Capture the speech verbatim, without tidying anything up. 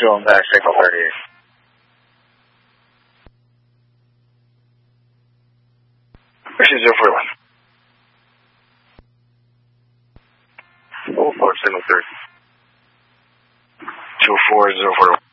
two on back, signal thirty-eight. Pushing zero forty-one. Oh, four, signal thirty. Two four zero forty-one.